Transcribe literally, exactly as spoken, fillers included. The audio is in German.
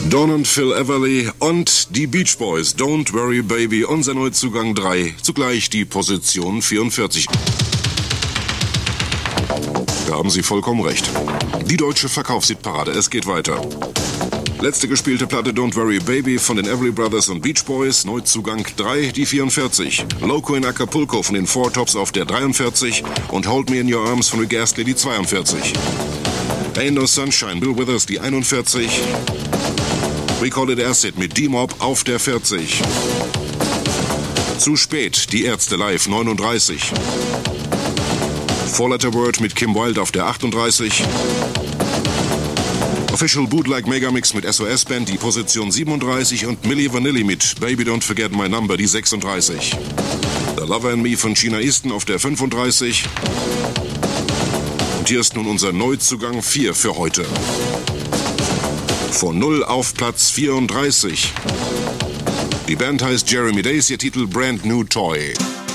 Dawn und Phil Everly und die Beach Boys, Don't Worry Baby, unser Neuzugang drei, zugleich die Position vierundvierzig. Da haben Sie vollkommen recht. Die deutsche Verkaufshitparade, es geht weiter. Letzte gespielte Platte Don't Worry Baby von den Everly Brothers und Beach Boys, Neuzugang drei, die vierundvierzig. Loco in Acapulco von den Four Tops auf der dreiundvierzig und Hold Me in Your Arms von Rick Astley, die zweiundvierzig. Ain't No Sunshine, Bill Withers, die einundvierzig. We Call It Acid mit D-Mob auf der vierzig. Zu spät, die Ärzte live, neununddreißig. Four Letter Word mit Kim Wilde auf der achtunddreißig. Official Bootleg Megamix mit S O S Band, die Position siebenunddreißig. Und Milli Vanilli mit Baby Don't Forget My Number, die sechsunddreißig. The Lover and Me von China Easton auf der fünfunddreißig. Und hier ist nun unser Neuzugang vier für heute. Von null auf Platz vierunddreißig. Die Band heißt Jeremy Days, ihr Titel Brand New Toy.